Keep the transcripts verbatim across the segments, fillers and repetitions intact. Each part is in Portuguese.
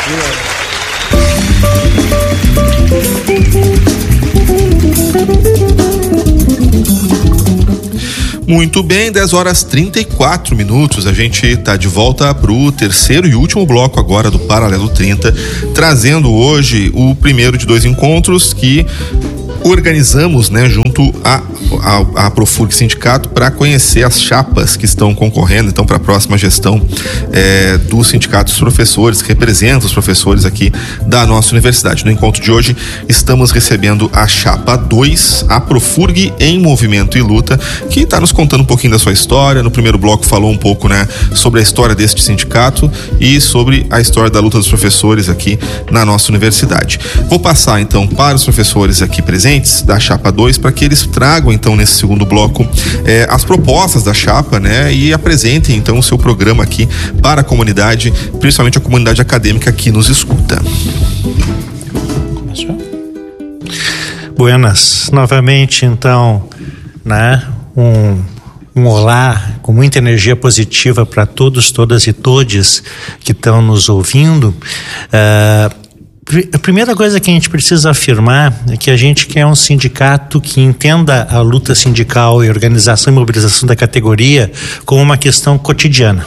Muito bem, dez horas e trinta e quatro minutos. A gente está de volta para o terceiro e último bloco agora do Paralelo trinta, trazendo hoje o primeiro de dois encontros que organizamos, né, junto a, a, a Profurg Sindicato, para conhecer as chapas que estão concorrendo então para a próxima gestão é, do Sindicato dos Professores, que representa os professores aqui da nossa universidade. No encontro de hoje estamos recebendo a chapa dois, a Profurg em Movimento e Luta, que está nos contando um pouquinho da sua história. No primeiro bloco falou um pouco, né, sobre a história deste sindicato e sobre a história da luta dos professores aqui na nossa universidade. Vou passar então para os professores aqui presentes da chapa dois, para que eles tragam então nesse segundo bloco eh, as propostas da chapa, né, e apresentem então o seu programa aqui para a comunidade, principalmente a comunidade acadêmica que nos escuta. Começou? Buenas, novamente então, né, um um olá com muita energia positiva para todos, todas e todes que estão nos ouvindo. Uh, A primeira coisa que a gente precisa afirmar é que a gente quer um sindicato que entenda a luta sindical e organização e mobilização da categoria como uma questão cotidiana.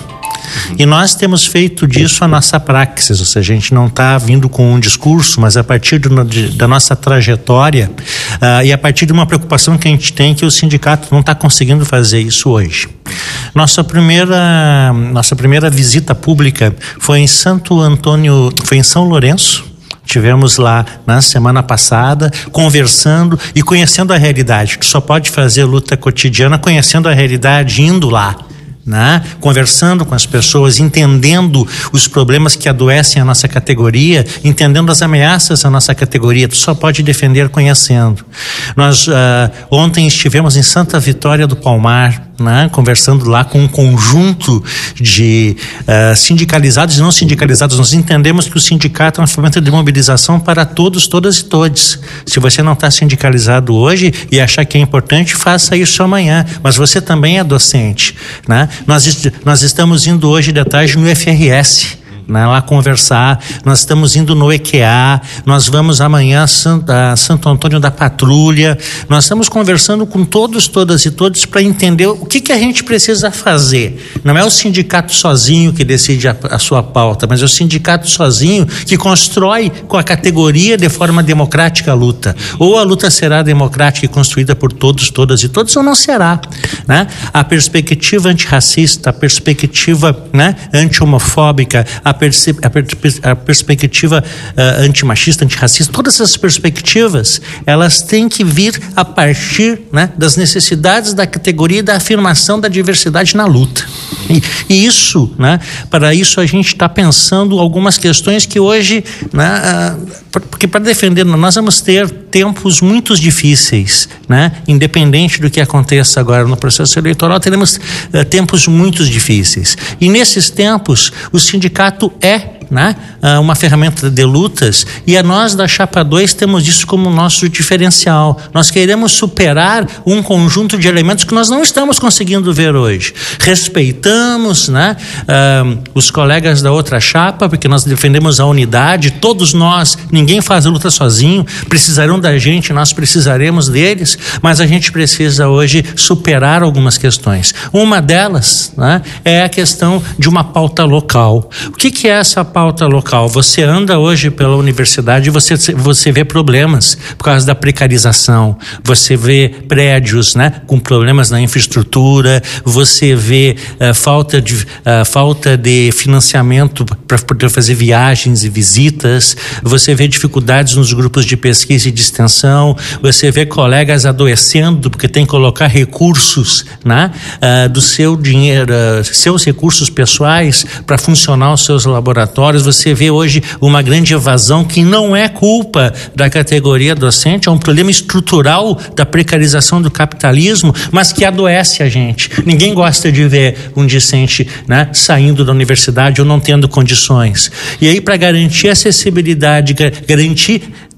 E nós temos feito disso a nossa praxis, ou seja, a gente não está vindo com um discurso, mas a partir do, de, da nossa trajetória uh, e a partir de uma preocupação que a gente tem, que o sindicato não está conseguindo fazer isso hoje. Nossa primeira, nossa primeira visita pública foi em Santo Antônio, foi em São Lourenço. Tivemos lá na semana passada, conversando e conhecendo a realidade. Tu só pode fazer luta cotidiana conhecendo a realidade, indo lá, né? Conversando com as pessoas, entendendo os problemas que adoecem a nossa categoria, entendendo as ameaças à nossa categoria. Tu só pode defender conhecendo. Nós uh, ontem estivemos em Santa Vitória do Palmar, né, conversando lá com um conjunto de uh, sindicalizados e não sindicalizados. Nós entendemos que o sindicato é uma ferramenta de mobilização para todos, todas e todos. Se você não está sindicalizado hoje e achar que é importante, faça isso amanhã, mas você também é docente, né? Nós, nós estamos indo hoje de tarde no F R S, né, lá conversar. Nós estamos indo no E Q A, nós vamos amanhã a Santo, a Santo Antônio da Patrulha. Nós estamos conversando com todos, todas e todos para entender o que, que a gente precisa fazer. Não é o sindicato sozinho que decide a, a sua pauta, mas é o sindicato sozinho que constrói com a categoria de forma democrática a luta. Ou a luta será democrática e construída por todos, todas e todos, ou não será, né? A perspectiva antirracista, a perspectiva, né, anti-homofóbica, a A, perce- a, per- a perspectiva uh, antimachista, antirracista, todas essas perspectivas, elas têm que vir a partir, né, das necessidades da categoria e da afirmação da diversidade na luta. E, e isso, né, para isso a gente está pensando algumas questões que hoje, né, uh, porque para defender, nós vamos ter tempos muito difíceis, né, independente do que aconteça agora no processo eleitoral, teremos uh, tempos muito difíceis. E nesses tempos, o sindicato é, né, uma ferramenta de lutas, e a nós da Chapa dois temos isso como nosso diferencial. Nós queremos superar um conjunto de elementos que nós não estamos conseguindo ver hoje. Respeitamos, né, uh, os colegas da outra chapa, porque nós defendemos a unidade, todos nós, ninguém faz a luta sozinho, precisarão da gente, nós precisaremos deles, mas a gente precisa hoje superar algumas questões. Uma delas, né, é a questão de uma pauta local. O que, que é essa pauta local? Você anda hoje pela universidade e você, você vê problemas por causa da precarização, você vê prédios, né, com problemas na infraestrutura, você vê uh, falta, de, uh, falta de financiamento para poder fazer viagens e visitas, você vê dificuldades nos grupos de pesquisa e de extensão, você vê colegas adoecendo porque tem que colocar recursos, né, uh, do seu dinheiro, uh, seus recursos pessoais para funcionar os seus laboratórios. Você vê hoje uma grande evasão que não é culpa da categoria docente, é um problema estrutural da precarização do capitalismo, mas que adoece a gente. Ninguém gosta de ver um discente, né, saindo da universidade ou não tendo condições. E aí, para garantir acessibilidade, garantir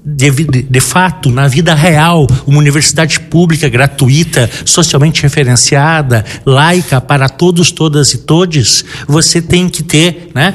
De, de, de fato, na vida real, uma universidade pública, gratuita, socialmente referenciada, laica para todos, todas e todes, você tem que ter, né,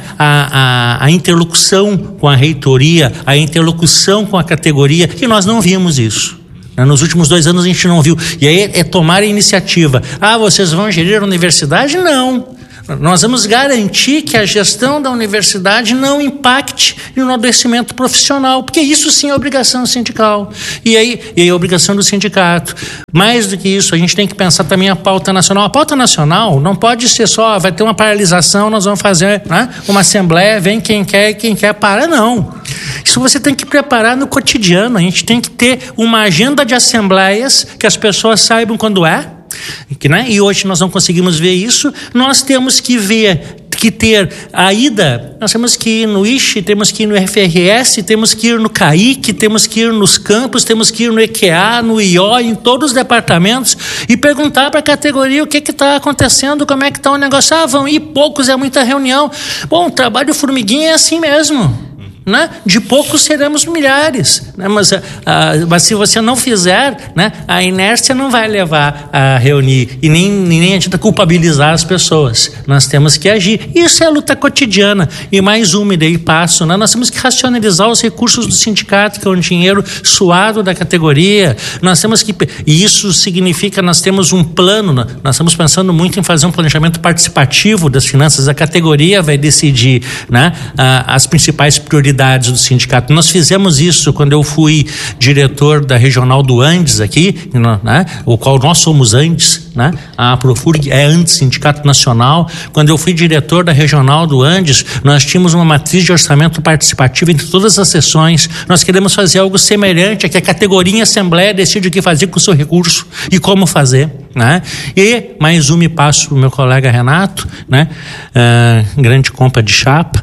a, a, a interlocução com a reitoria, a interlocução com a categoria, e nós não vimos isso. Nos últimos dois anos a gente não viu. E aí é tomar a iniciativa. Ah, vocês vão gerir a universidade? Não. Nós vamos garantir que a gestão da universidade não impacte no adoecimento profissional, porque isso sim é obrigação sindical. E aí, e aí é obrigação do sindicato. Mais do que isso, a gente tem que pensar também a pauta nacional. A pauta nacional não pode ser só, vai ter uma paralisação, nós vamos fazer, né, uma assembleia, vem quem quer e quem quer para, não. Isso você tem que preparar no cotidiano. A gente tem que ter uma agenda de assembleias que as pessoas saibam quando é. Que, né? E hoje nós não conseguimos ver isso. Nós temos que ver, que ter a ida, nós temos que ir no I X E, temos que ir no F R S, temos que ir no C A I C, temos que ir nos campos, temos que ir no E Q A, no I O, em todos os departamentos e perguntar para a categoria o que está acontecendo, como é que está o negócio. Ah, vão ir poucos, é muita reunião. Bom, o trabalho formiguinha é assim mesmo. Né? De poucos seremos milhares, né? mas, uh, mas se você não fizer, né, a inércia não vai levar a reunir e nem, nem adianta culpabilizar as pessoas. Nós temos que agir. Isso é a luta cotidiana. E mais uma, e daí passo, né? Nós temos que racionalizar os recursos do sindicato, que é um dinheiro suado da categoria. Nós temos que, e isso significa, nós temos um plano, né? Nós estamos pensando muito em fazer um planejamento participativo das finanças. A categoria vai decidir, né, uh, as principais prioridades do sindicato. Nós fizemos isso quando eu fui diretor da regional do Andes aqui, né, o qual nós somos Andes, né, a Profurg é Andes Sindicato Nacional. Quando eu fui diretor da regional do Andes, nós tínhamos uma matriz de orçamento participativo entre todas as sessões. Nós queremos fazer algo semelhante, a que a categoria em assembleia decide o que fazer com o seu recurso e como fazer, né? E mais um me passo para o meu colega Renato, né, uh, grande compa de chapa,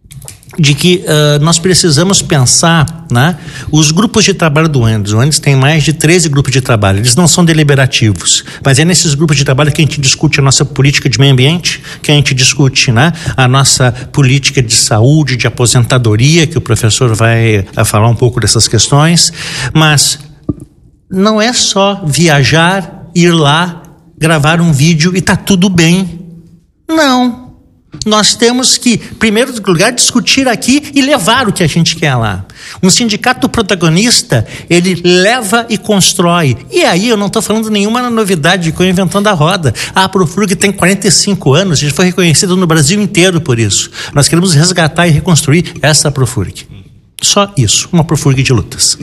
de que uh, nós precisamos pensar, né, os grupos de trabalho do Andes. O Andes tem mais de treze grupos de trabalho. Eles não são deliberativos, mas é nesses grupos de trabalho que a gente discute a nossa política de meio ambiente, que a gente discute, né, a nossa política de saúde, de aposentadoria, que o professor vai uh, falar um pouco dessas questões. Mas não é só viajar, ir lá, gravar um vídeo e tá tudo bem. Não. Nós temos que, em primeiro lugar, discutir aqui e levar o que a gente quer lá. Um sindicato protagonista, ele leva e constrói. E aí eu não estou falando nenhuma novidade, que eu inventando a roda. A Profurg tem quarenta e cinco anos, a gente foi reconhecido no Brasil inteiro por isso. Nós queremos resgatar e reconstruir essa Profurg. Só isso, uma Profurg de lutas.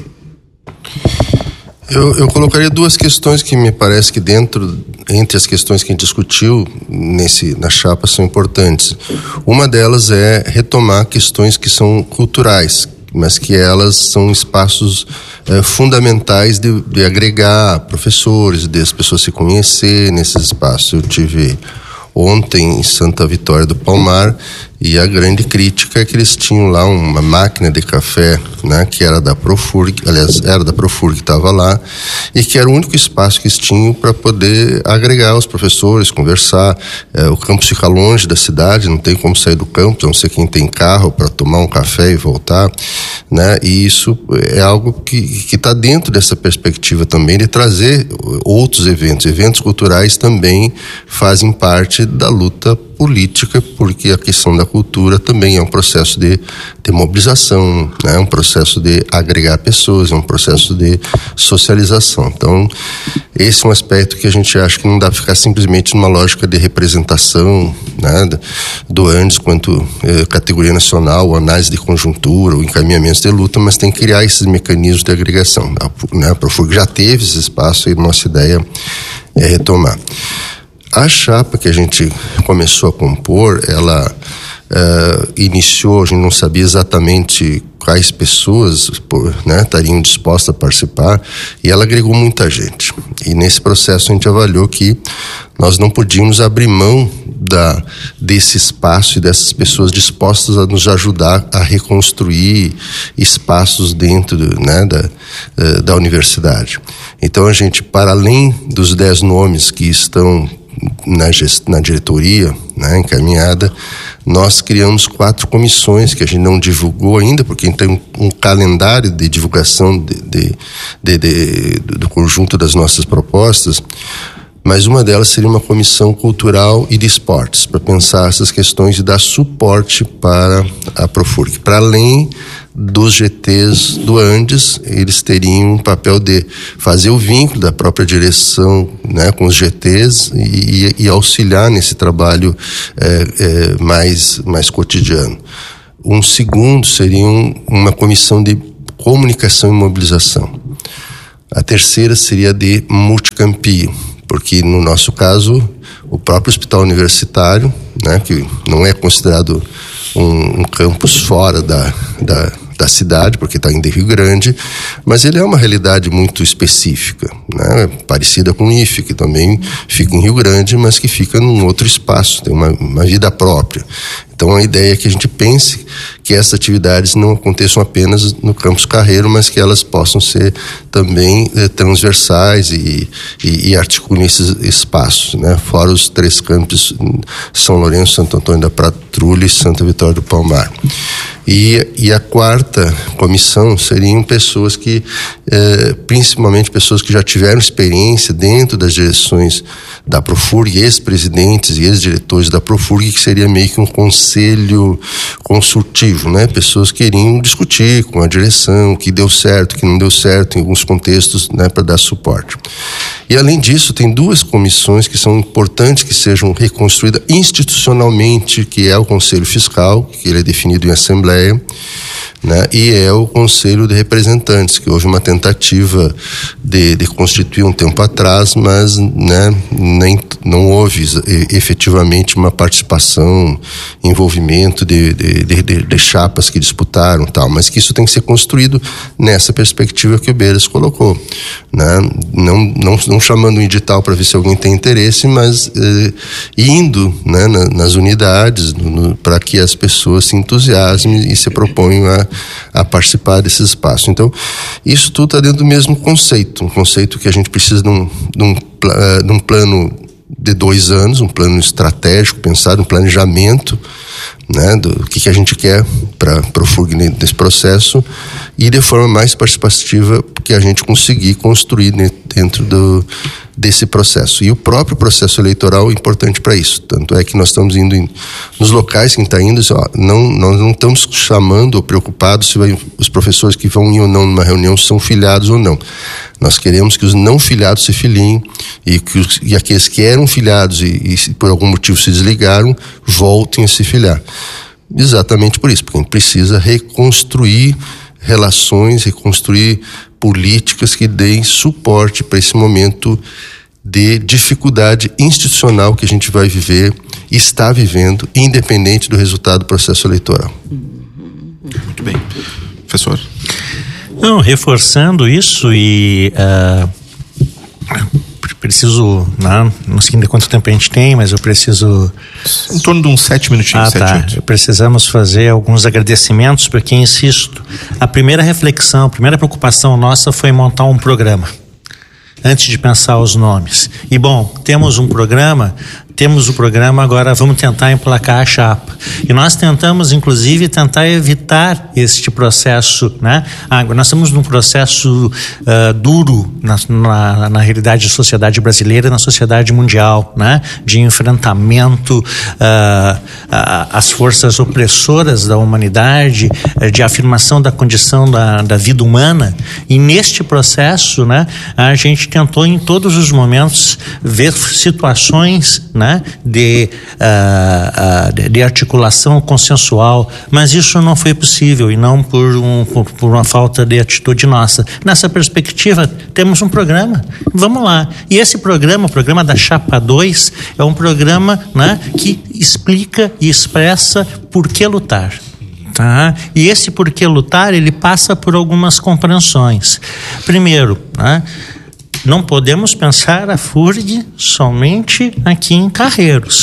Eu, eu colocaria duas questões que me parece que dentro, entre as questões que a gente discutiu nesse, na chapa são importantes. Uma delas é retomar questões que são culturais, mas que elas são espaços é, fundamentais de, de agregar professores, de as pessoas se conhecer nesses espaços. Eu tive ontem em Santa Vitória do Palmar e a grande crítica é que eles tinham lá uma máquina de café, né, que era da Profurg, aliás, era da Profurg que estava lá, e que era o único espaço que eles tinham para poder agregar os professores, conversar. É, o campus fica longe da cidade, não tem como sair do campus, a não ser quem tem carro para tomar um café e voltar, né, e isso é algo que está dentro dessa perspectiva também de trazer outros eventos. Eventos culturais também fazem parte da luta política, porque a questão da cultura também é um processo de, de mobilização, né? É um processo de agregar pessoas, é um processo de socialização. Então, esse é um aspecto que a gente acha que não dá para ficar simplesmente numa lógica de representação, né, do Andes quanto eh, categoria nacional, análise de conjuntura, ou encaminhamentos de luta, mas tem que criar esses mecanismos de agregação. A, né, a Profurg já teve esse espaço e nossa ideia é retomar. A chapa que a gente começou a compor, ela uh, iniciou, a gente não sabia exatamente quais pessoas, né, estariam dispostas a participar, e ela agregou muita gente. E nesse processo a gente avaliou que nós não podíamos abrir mão da, desse espaço e dessas pessoas dispostas a nos ajudar a reconstruir espaços dentro, né, da, da universidade. Então a gente, para além dos dez nomes que estão na, gest, na diretoria, né, encaminhada, nós criamos quatro comissões que a gente não divulgou ainda, porque tem um, um calendário de divulgação de, de, de, de, do conjunto das nossas propostas, mas uma delas seria uma comissão cultural e de esportes, para pensar essas questões e dar suporte para a Profurg. Para além dos G Ts do Andes, eles teriam um papel de fazer o vínculo da própria direção, né, com os G Ts e, e auxiliar nesse trabalho é, é, mais, mais cotidiano. Um segundo seria um, uma comissão de comunicação e mobilização. A terceira seria de multicampio, porque no nosso caso o próprio hospital universitário, né, que não é considerado um, um campus fora da, da, da cidade, porque está em Rio Grande, mas ele é uma realidade muito específica, né, parecida com o I F E, que também fica em Rio Grande, mas que fica num outro espaço, tem uma, uma vida própria. Então a ideia é que a gente pense que essas atividades não aconteçam apenas no campus Carreiro, mas que elas possam ser também eh, transversais e, e, e articulem esses espaços, né? Fora os três campos, São Lourenço, Santo Antônio da Patrulha e Santa Vitória do Palmar. E, e a quarta comissão seriam pessoas que, eh, principalmente pessoas que já tiveram experiência dentro das direções da Profurg, ex-presidentes e ex-diretores da Profurg, que seria meio que um conselho consultivo, né? Pessoas que iriam discutir com a direção o que deu certo, o que não deu certo em alguns contextos, né, para dar suporte. E além disso, tem duas comissões que são importantes que sejam reconstruídas institucionalmente, que é o Conselho Fiscal, que ele é definido em Assembleia, né, e é o Conselho de Representantes, que houve uma tentativa de, de constituir um tempo atrás, mas, né, nem, não houve efetivamente uma participação, envolvimento de, de, de, de chapas que disputaram, tal, mas que isso tem que ser construído nessa perspectiva que o Beiras colocou, né, não, não, não chamando um edital para ver se alguém tem interesse, mas eh, indo, né, na, nas unidades para que as pessoas se entusiasmem e se proponham a a participar desse espaço. Então, isso tudo está dentro do mesmo conceito, um conceito que a gente precisa de um, de um, de um plano de dois anos, um plano estratégico, pensado, um planejamento, né, do que, que a gente quer para a Profurg nesse processo e de forma mais participativa que a gente conseguir construir dentro do, desse processo. E o próprio processo eleitoral é importante para isso. Tanto é que nós estamos indo em, nos locais que está indo, ó, não, nós não estamos chamando ou preocupados se vai, os professores que vão ir ou não numa reunião são filiados ou não. Nós queremos que os não filiados se filiem e que os, e aqueles que eram filiados e, e por algum motivo se desligaram, voltem a se filiar. Exatamente por isso, porque a gente precisa reconstruir relações, reconstruir políticas que deem suporte para esse momento de dificuldade institucional que a gente vai viver e está vivendo, independente do resultado do processo eleitoral. Muito bem. Professor? Não, reforçando isso e uh, preciso, não, não sei ainda quanto tempo a gente tem, mas eu preciso... Em torno de uns sete minutinhos. Ah, sete, tá. oito. Precisamos fazer alguns agradecimentos, porque, insisto, a primeira reflexão, a primeira preocupação nossa foi montar um programa, antes de pensar os nomes. E, bom, temos um programa... Temos o programa, agora vamos tentar emplacar a chapa. E nós tentamos, inclusive, tentar evitar este processo, né? Ah, nós estamos num processo uh, duro na, na, na realidade da sociedade brasileira e na sociedade mundial, né? De enfrentamento uh, às forças opressoras da humanidade, de afirmação da condição da, da vida humana. E neste processo, né, a gente tentou em todos os momentos ver situações, né, De, uh, uh, de articulação consensual, mas isso não foi possível e não por, um, por, por uma falta de atitude nossa. Nessa perspectiva, temos um programa, vamos lá. E esse programa, o programa da Chapa dois, é um programa, né, que explica e expressa por que lutar. Tá? E esse por que lutar, ele passa por algumas compreensões. Primeiro, né, não podemos pensar a F U R G somente aqui em Carreiros.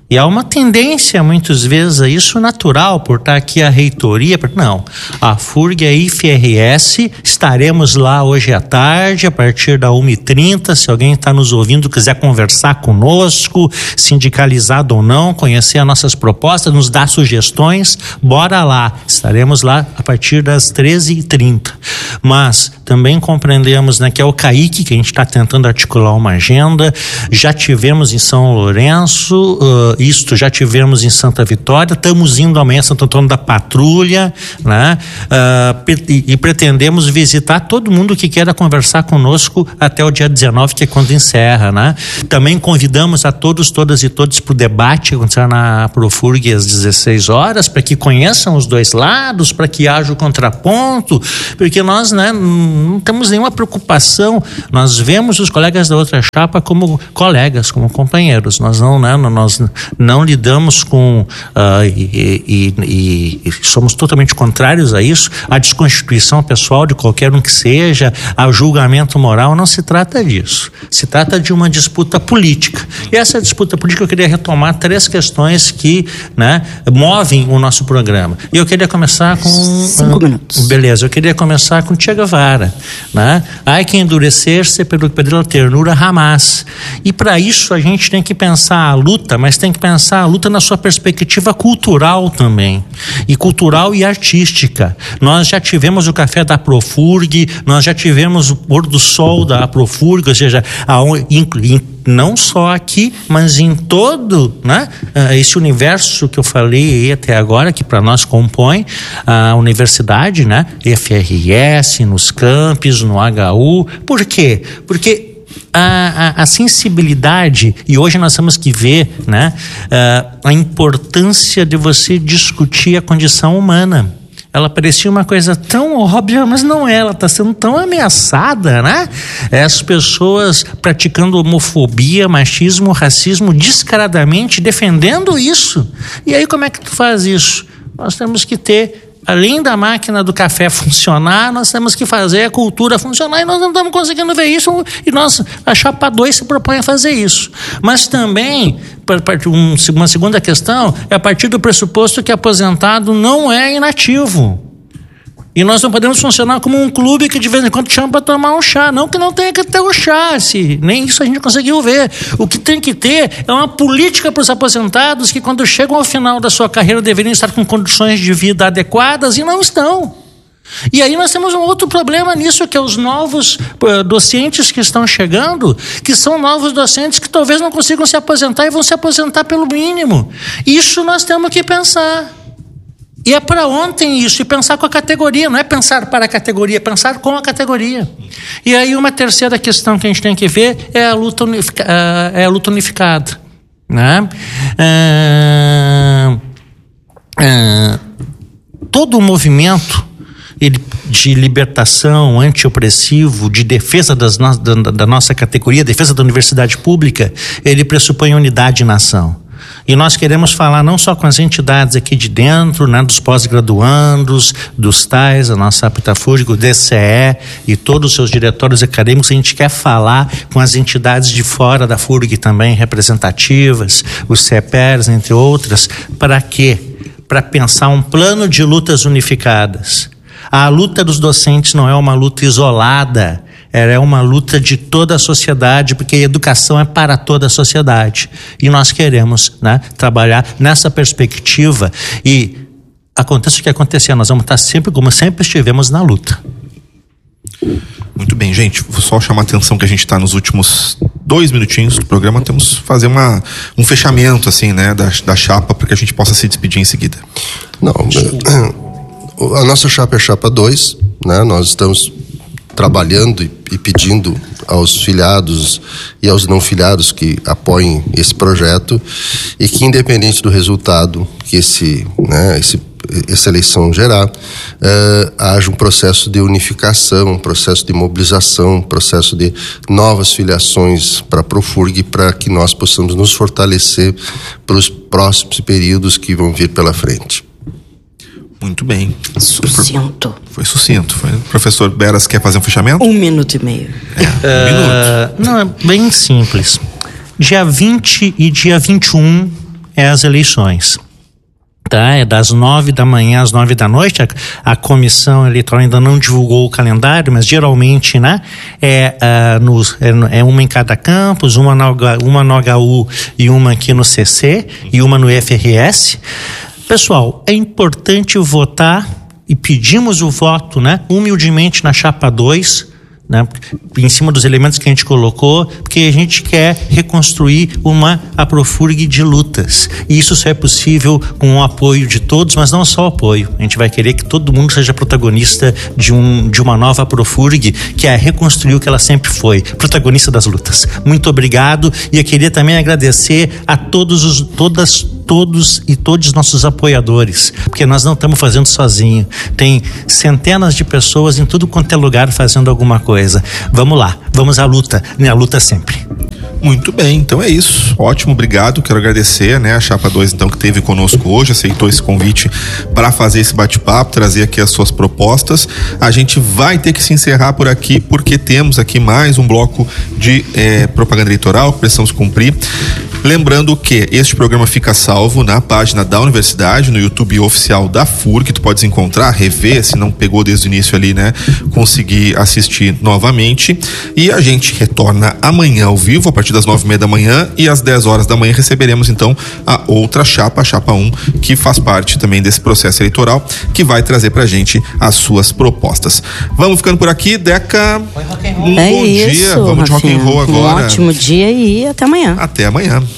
E há uma tendência, muitas vezes, a isso natural, por estar aqui a reitoria. Não, a F U R G e a I F R S, estaremos lá hoje à tarde, a partir da uma e trinta. Se alguém está nos ouvindo, quiser conversar conosco, sindicalizado ou não, conhecer as nossas propostas, nos dar sugestões, bora lá. Estaremos lá a partir das treze e trinta. Mas também compreendemos, né, que é o C A I C, que a gente está tentando articular uma agenda. Já tivemos em São Lourenço, uh, isto já tivemos em Santa Vitória, estamos indo amanhã a Santo Antônio da Patrulha, né? Uh, e, e pretendemos visitar todo mundo que queira conversar conosco até o dia dezenove, que é quando encerra, né? Também convidamos a todos, todas e todos para o debate que acontecerá na Profurg às dezesseis horas, para que conheçam os dois lados, para que haja o contraponto, porque nós, né, não temos nenhuma preocupação, nós vemos os colegas da outra chapa como colegas, como companheiros, nós não, né, nós não lidamos com uh, e, e, e somos totalmente contrários a isso, a desconstituição pessoal de qualquer um que seja, ao julgamento moral, não se trata disso, se trata de uma disputa política. E essa disputa política eu queria retomar três questões que, né, movem o nosso programa. E eu queria começar com cinco uh, minutos. Beleza, eu queria começar com Che Guevara, né? Ai que endurecer-se pelo pela ternura jamais. E para isso a gente tem que pensar a luta, mas tem que pensar a luta na sua perspectiva cultural também, e cultural e artística. Nós já tivemos o café da Profurg, nós já tivemos o pôr do sol da Profurg, ou seja, a, in, in, não só aqui, mas em todo, né, esse universo que eu falei até agora, que para nós compõe a universidade, né, F R S, nos campos, no H U. Por quê? Porque A, a, a sensibilidade, e hoje nós temos que ver, né, a, a importância de você discutir a condição humana. Ela parecia uma coisa tão óbvia, mas não é, ela está sendo tão ameaçada, né? As pessoas praticando homofobia, machismo, racismo, descaradamente defendendo isso. E aí como é que tu faz isso? Nós temos que ter, além da máquina do café funcionar, nós temos que fazer a cultura funcionar, e nós não estamos conseguindo ver isso, e nós, a Chapa dois se propõe a fazer isso. Mas também, uma segunda questão, é a partir do pressuposto que aposentado não é inativo. E nós não podemos funcionar como um clube que de vez em quando chama para tomar um chá. Não que não tenha que ter o chá, se nem isso a gente conseguiu ver. O que tem que ter é uma política para os aposentados que, quando chegam ao final da sua carreira, deveriam estar com condições de vida adequadas, e não estão. E aí nós temos um outro problema nisso, que é os novos uh, docentes que estão chegando, que são novos docentes que talvez não consigam se aposentar e vão se aposentar pelo mínimo. Isso nós temos que pensar. E é para ontem isso, e pensar com a categoria, não é pensar para a categoria, é pensar com a categoria. E aí uma terceira questão que a gente tem que ver é a luta, unific, uh, é a luta unificada, né? Uh, uh, todo o movimento de libertação, antiopressivo, de defesa das no, da, da nossa categoria, defesa da universidade pública, ele pressupõe unidade na nação. E nós queremos falar não só com as entidades aqui de dentro, né, dos pós-graduandos, dos tais, a nossa Aptafurg, o D C E e todos os seus diretórios acadêmicos. A gente quer falar com as entidades de fora da F U R G também, representativas, os C E P E Rs, entre outras. Para quê? Para pensar um plano de lutas unificadas. A luta dos docentes não é uma luta isolada, ela é uma luta de toda a sociedade, porque a educação é para toda a sociedade. E nós queremos, né, trabalhar nessa perspectiva, e aconteça o que acontecer, nós vamos estar sempre, como sempre estivemos, na luta. Muito bem, gente, vou só chamar a atenção que a gente está nos últimos dois minutinhos do programa, temos que fazer uma, um fechamento, assim, né, da, da chapa, para que a gente possa se despedir em seguida. Não, a nossa chapa é a chapa dois, né, nós estamos trabalhando e, e pedindo aos filiados e aos não filiados que apoiem esse projeto, e que, independente do resultado que esse, né, esse, essa eleição gerar, uh, haja um processo de unificação, um processo de mobilização, um processo de novas filiações para a Profurg, para que nós possamos nos fortalecer para os próximos períodos que vão vir pela frente. Muito bem. Sucinto. Foi sucinto. Foi. Professor Beras, quer fazer um fechamento? Um minuto e meio. É, um uh, minuto. Não, é bem simples. Dia vinte e dia vinte e um, é as eleições. Tá, é das nove da manhã às nove da noite. A, a comissão eleitoral ainda não divulgou o calendário, mas geralmente, né, é, uh, nos, é, é uma em cada campus, uma no, uma no H U e uma aqui no C C e uma no F R S. Pessoal, é importante votar e pedimos o voto, né, humildemente na chapa dois, né, em cima dos elementos que a gente colocou, porque a gente quer reconstruir uma Aprofurg de lutas, e isso só é possível com o apoio de todos, mas não só o apoio. A gente vai querer que todo mundo seja protagonista de, um, de uma nova Aprofurg, que é reconstruir o que ela sempre foi, protagonista das lutas. Muito obrigado, e eu queria também agradecer a todos os, todas, todos e todos os nossos apoiadores, porque nós não estamos fazendo sozinho, tem centenas de pessoas em tudo quanto é lugar fazendo alguma coisa. Vamos lá, vamos à luta, né? A luta sempre. Muito bem, então é isso. Ótimo, obrigado. Quero agradecer, né, a Chapa dois, então, que esteve conosco hoje, aceitou esse convite para fazer esse bate-papo, trazer aqui as suas propostas. A gente vai ter que se encerrar por aqui, porque temos aqui mais um bloco de eh, propaganda eleitoral que precisamos cumprir. Lembrando que este programa fica salvo na página da universidade, no YouTube oficial da F U R, que tu podes encontrar, rever, se não pegou desde o início ali, né, conseguir assistir novamente. E a gente retorna amanhã ao vivo, a partir das nove e meia da manhã, e às dez horas da manhã receberemos então a outra chapa, a chapa um, que faz parte também desse processo eleitoral, que vai trazer pra gente as suas propostas. Vamos ficando por aqui, Deca. Um é bom isso, dia. Vamos de rock and roll agora. Um ótimo dia e até amanhã. Até amanhã.